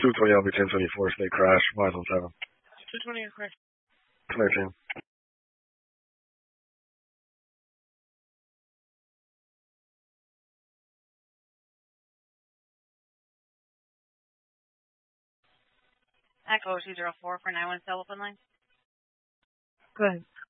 220 LB 1024 state crash. Wise on 7. 220 crash. 2018. Echo 204 for 917 open line. Good.